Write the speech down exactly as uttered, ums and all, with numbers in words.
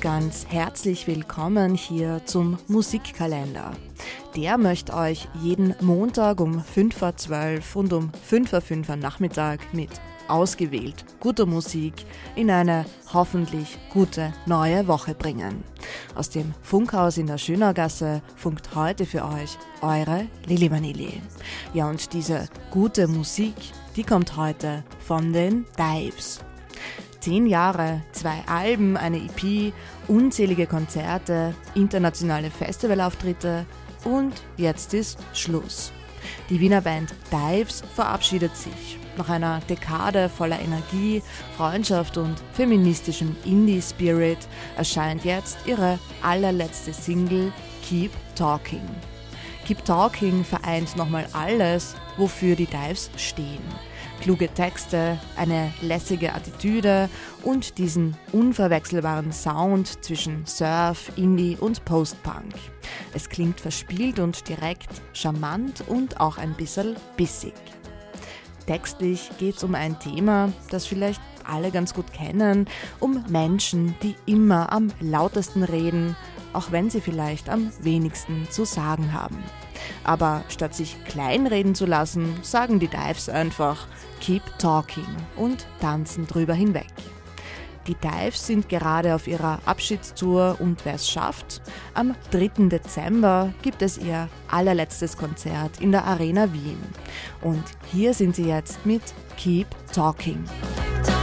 ganz herzlich willkommen hier zum Musikkalender. Der möchte euch jeden Montag um fünf vor zwölf und um fünf vor fünf am Nachmittag mit ausgewählt guter Musik in eine hoffentlich gute neue Woche bringen. Aus dem Funkhaus in der Schönaugasse funkt heute für euch eure Lili Vanilli. Ja, und diese gute Musik, die kommt heute von den Dives. Zehn Jahre, zwei Alben, eine E P, unzählige Konzerte, internationale Festivalauftritte und jetzt ist Schluss. Die Wiener Band Dives verabschiedet sich. Nach einer Dekade voller Energie, Freundschaft und feministischem Indie-Spirit erscheint jetzt ihre allerletzte Single Keep Talking. Keep Talking vereint nochmal alles, wofür die Dives stehen. Kluge Texte, eine lässige Attitüde und diesen unverwechselbaren Sound zwischen Surf, Indie und Post-Punk. Es klingt verspielt und direkt, charmant und auch ein bisschen bissig. Textlich geht es um ein Thema, das vielleicht alle ganz gut kennen, um Menschen, die immer am lautesten reden, auch wenn sie vielleicht am wenigsten zu sagen haben. Aber statt sich kleinreden zu lassen, sagen die Dives einfach Keep Talking und tanzen drüber hinweg. Die Dives sind gerade auf ihrer Abschiedstour und wer es schafft, am dritten Dezember gibt es ihr allerletztes Konzert in der Arena Wien. Und hier sind sie jetzt mit Keep Talking.